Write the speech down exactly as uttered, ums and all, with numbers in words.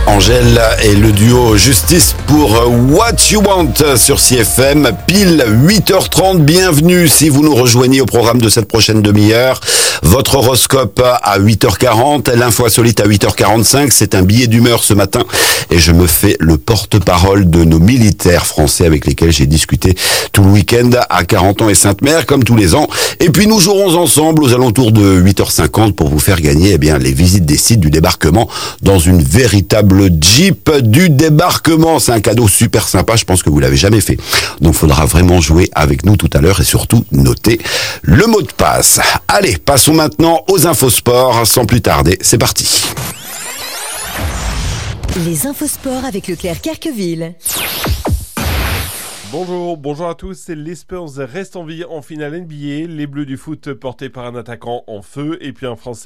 Angèle et le duo Justice pour What You Want sur C F M, pile huit heures trente. Bienvenue si vous nous rejoignez au programme de cette prochaine demi-heure. Votre horoscope à huit heures quarante, l'info insolite à huit heures quarante-cinq. C'est un billet d'humeur ce matin et je me fais le porte-parole de nos militaires français avec lesquels j'ai discuté tout le week-end à Carentan et Sainte-Mère comme tous les ans. Et puis nous jouerons ensemble aux alentours de huit heures cinquante pour vous faire gagner eh bien les visites des sites du débarquement dans une véritable Jeep du débarquement. C'est un cadeau super sympa, je pense que vous l'avez jamais fait. Donc il faudra vraiment jouer avec nous tout à l'heure et surtout noter le mot de passe. Allez, passons maintenant aux infos sport sans plus tarder. C'est parti. Les infos sport avec Leclerc Carqueville. Bonjour, bonjour à tous. Les Spurs restent en vie en finale N B A. Les Bleus du foot portés par un attaquant en feu et puis un Français